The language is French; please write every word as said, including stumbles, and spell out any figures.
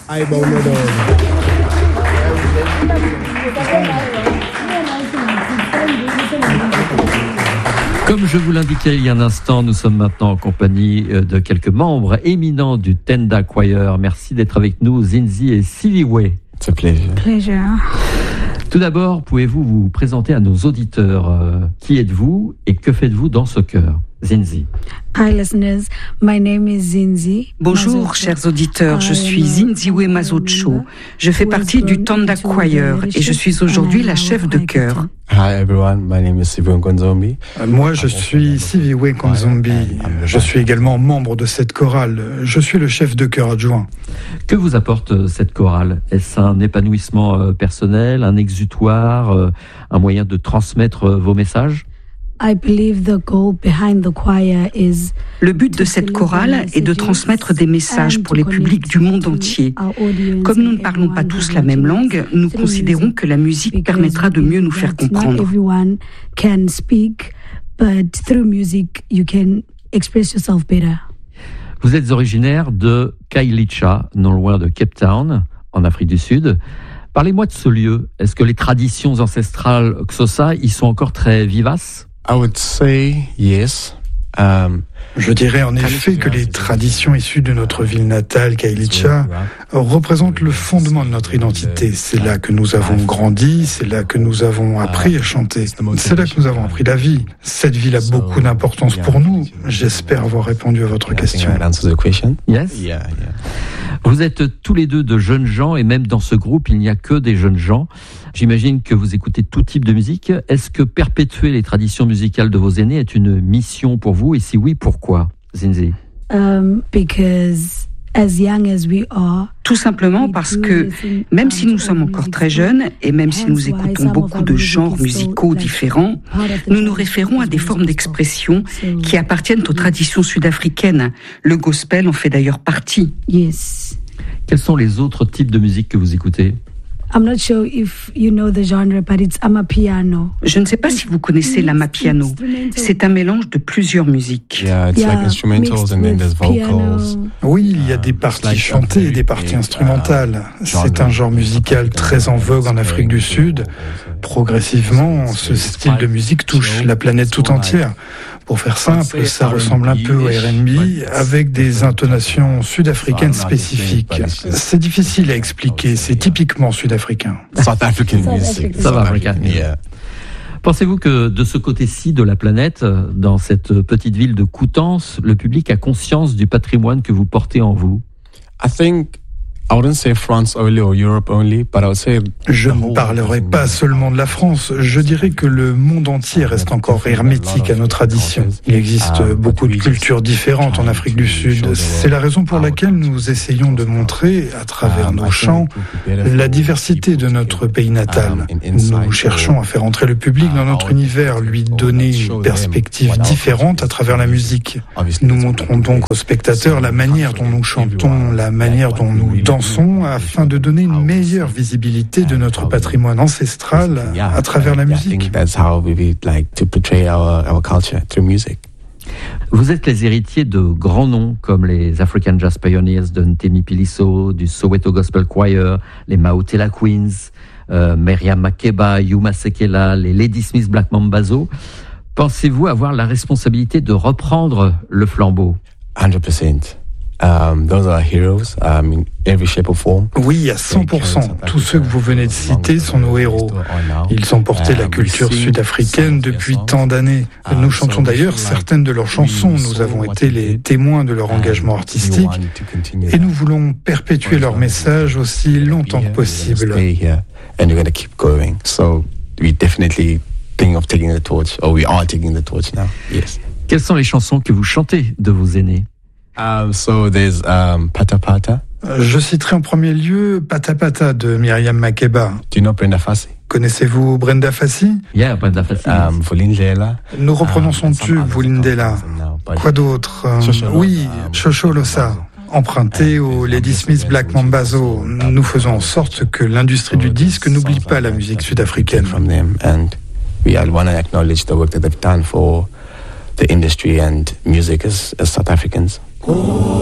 Comme je vous l'indiquais il y a un instant, nous sommes maintenant en compagnie de quelques membres éminents du Tenda Choir. Merci d'être avec nous, Zinzi et Siliwe. C'est un plaisir. Plaisir. Tout d'abord, pouvez-vous vous présenter à nos auditeurs euh, qui êtes-vous et que faites-vous dans ce chœur? Zinzi. Hi listeners, my name is Zinzi. Bonjour chers auditeurs, je suis Zinziwe Mazocho. Je fais partie du Tenda Choir et je suis aujourd'hui la chef de chœur. Hi everyone, my name is Siviwe Nkonzombi. Moi, je suis Siviwe Nkonzombi. Je suis également membre de cette chorale. Je suis le chef de chœur adjoint. Que vous apporte cette chorale? Est-ce un épanouissement euh, personnel, un exutoire, euh, un moyen de transmettre euh, vos messages? I believe the goal behind the choir is Le but de cette chorale est de transmettre des messages pour les publics du monde entier. Comme nous ne parlons pas tous la même langue, nous considérons que la musique permettra de mieux nous faire comprendre. Everyone can speak, but through music you can express yourself better. Vous êtes originaire de Khayelitsha, non loin de Cape Town, en Afrique du Sud. Parlez-moi de ce lieu. Est-ce que les traditions ancestrales Xhosa y sont encore très vivaces? I would say yes. Um, Je dirais en effet que les traditions issues de notre ville natale, Khayelitsha, représentent le fondement de notre identité. C'est là que nous avons grandi, c'est là que nous avons appris à chanter, c'est là que nous avons appris la vie. Cette ville a beaucoup d'importance pour nous. J'espère avoir répondu à votre question. Yes. Yeah, yeah. Vous êtes tous les deux de jeunes gens et même dans ce groupe, il n'y a que des jeunes gens. J'imagine que vous écoutez tout type de musique. Est-ce que perpétuer les traditions musicales de vos aînés est une mission pour vous? Et si oui, pourquoi, Zinzi? Um, because as young as we are, Tout simplement parce que même si nous sommes encore très jeunes et même si nous écoutons beaucoup de genres musicaux différents, nous nous référons à des formes d'expression qui appartiennent aux traditions sud-africaines. Le gospel en fait d'ailleurs partie. yes. Quels sont les autres types de musique que vous écoutez? I'm not sure if you know the genre, but it's amapiano. Je ne sais pas si vous connaissez l'amapiano. C'est un mélange de plusieurs musiques. Yeah, it's like instrumentals and then there's vocals. Oui, il y a des parties chantées et des parties instrumentales. C'est un genre musical très en vogue en Afrique du Sud. Progressivement, ce style de musique touche la planète tout entière. Pour faire simple, ça ressemble un peu au R and B avec des intonations sud-africaines spécifiques. C'est difficile à expliquer, c'est typiquement sud-africain. South African music. South African. Yeah. Pensez-vous que de ce côté-ci de la planète, dans cette petite ville de Coutances, le public a conscience du patrimoine que vous portez en vous? I think I wouldn't say France only or Europe only, but I would say Je ne parlerai pas seulement de la France, je dirais que le monde entier reste encore hermétique à nos traditions. Il existe beaucoup de cultures différentes en Afrique du Sud. C'est la raison pour laquelle nous essayons de montrer, à travers nos chants, la diversité de notre pays natal. Nous cherchons à faire entrer le public dans notre univers, lui donner une perspective différente à travers la musique. Nous montrons donc aux spectateurs la manière dont nous chantons, la manière dont nous dansons, afin de donner une meilleure visibilité de notre patrimoine ancestral à travers la musique. That's how we like to portray our, our culture through music. Vous êtes les héritiers de grands noms comme les African Jazz Pioneers de Ntemi Piliso, du Soweto Gospel Choir, les Maotela Queens, euh, Miriam Makeba, Yuma Sekela, les Lady Smith Black Mambazo. Pensez-vous avoir la responsabilité de reprendre le flambeau? one hundred percent. Um, those are heroes, um, in every shape or form. Oui, à cent pour cent. Tous ceux que vous venez de citer sont nos héros. Ils ont porté la culture sud-africaine depuis tant d'années. Nous chantons d'ailleurs certaines de leurs chansons. Nous avons été les témoins de leur engagement artistique et nous voulons perpétuer leur message aussi longtemps que possible. And we're going to keep going. So we definitely think of taking the torch, or we are taking the torch now. Yes. Quelles sont les chansons que vous chantez de vos aînés? Um, so there's um, Pata Pata. Je citerai en premier lieu Pata Pata de Miriam Makeba. Do you know Brenda Fassie? Connaissez-vous Brenda Fassie? Yeah, Brenda Fassie. Um, Vulindlela. Nous reprenons son tube, Vulindlela. Quoi d'autre? Oui, Shosholosa. Emprunté au Lady Smith Black Mambazo, nous faisons en sorte que l'industrie du disque n'oublie pas la musique sud-africaine. From them, and we want to acknowledge the work that they've done for the industry and music as, as South Africans.